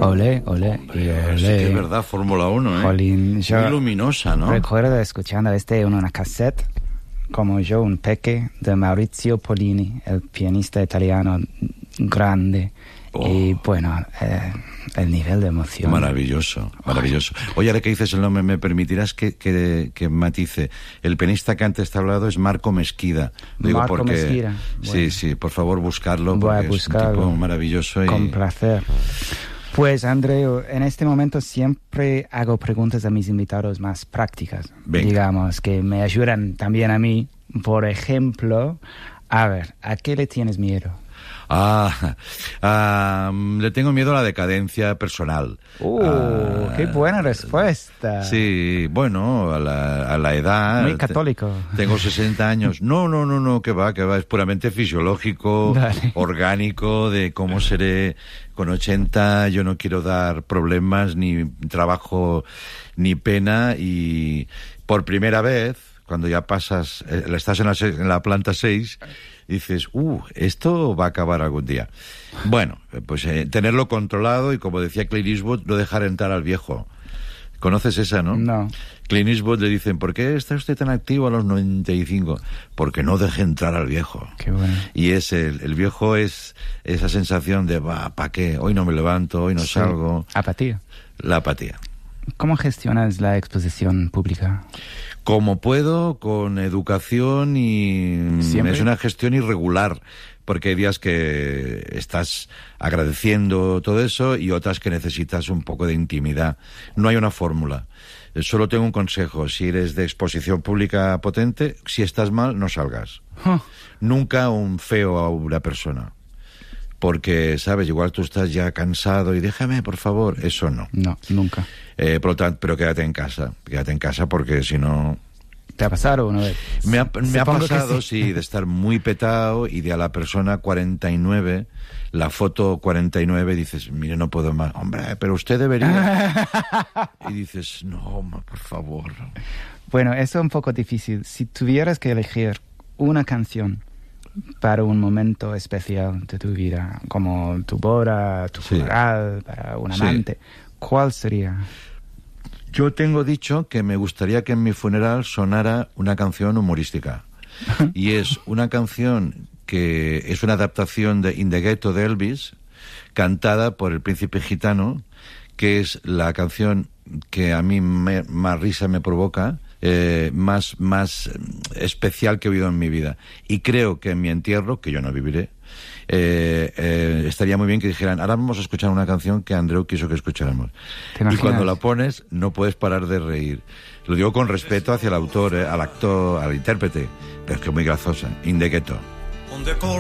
Olé, olé, Hombre, y olé. sí que es verdad, Fórmula 1, ¿eh? Jolín, yo muy luminosa, ¿no? recuerdo escuchando en una cassette, como yo, un peque, de Maurizio Pollini, el pianista italiano grande. Oh. Y bueno, el nivel de emoción. Maravilloso, maravilloso. Oye, ahora que dices el nombre, ¿me permitirás que matice? El pianista que antes te he hablado es Marco Mesquida. Digo Marco porque, Mesquida. Sí, sí, por favor, buscarlo, Voy a porque buscarlo. es un tipo maravilloso. Con placer. Pues, Andreu, en este momento siempre hago preguntas a mis invitados más prácticas. Venga. Digamos, que me ayudan también a mí. Por ejemplo, a ver, ¿a qué le tienes miedo? Le tengo miedo a la decadencia personal. ¡Qué buena respuesta! Sí, bueno, a la edad. Muy católico. Tengo 60 años. No, que va, es puramente fisiológico, Dale. orgánico, de cómo seré con 80. Yo no quiero dar problemas, ni trabajo, ni pena, y por primera vez, cuando ya pasas, estás en la planta 6, dices, esto va a acabar algún día. Bueno, pues tenerlo controlado y, como decía Clint Eastwood, no dejar entrar al viejo. ¿Conoces esa, no? No. Clint Eastwood le dicen, ¿por qué está usted tan activo a los 95? Porque no deje entrar al viejo. Qué bueno. Y es el viejo es esa sensación de, ¿para qué? Hoy no me levanto, hoy no salgo. Apatía. La apatía. ¿Cómo gestionas la exposición pública? Como puedo, con educación y... ¿Siempre? Es una gestión irregular, porque hay días que estás agradeciendo todo eso y otras que necesitas un poco de intimidad. No hay una fórmula. Solo tengo un consejo. Si eres de exposición pública potente, si estás mal, no salgas. Nunca un feo a una persona. Porque, ¿sabes? Igual tú estás ya cansado y déjame, por favor. Eso no. No, nunca. Por lo tanto, pero quédate en casa. Quédate en casa porque si no... ¿Te ha pasado una vez? Me ha Supongo que pasado, sí. sí, de estar muy petado y de a la persona 49, la foto 49, dices, mire, no puedo más. Hombre, pero usted debería. Y dices, no, por favor. Bueno, eso es un poco difícil. Si tuvieras que elegir una canción para un momento especial de tu vida, como tu boda, tu funeral, para un amante, ¿cuál sería? Yo tengo dicho que me gustaría que en mi funeral sonara una canción humorística. Y es una canción que es una adaptación de In the Ghetto de Elvis, cantada por el Príncipe Gitano, que es la canción que a mí más risa me provoca, más especial que he oído en mi vida. Y creo que en mi entierro, que yo no viviré, estaría muy bien que dijeran, ahora vamos a escuchar una canción que Andreu quiso que escucháramos. Y cuando la pones no puedes parar de reír. Lo digo con respeto hacia el autor, al actor, al intérprete, pero es que es muy graciosa. In the Ghetto.